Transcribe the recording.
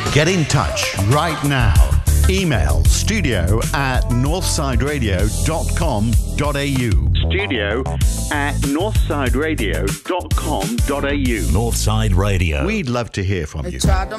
Get in touch right now. Email studio@northsideradio.com.au. studio@northsideradio.com.au. Northside Radio. We'd love to hear from you.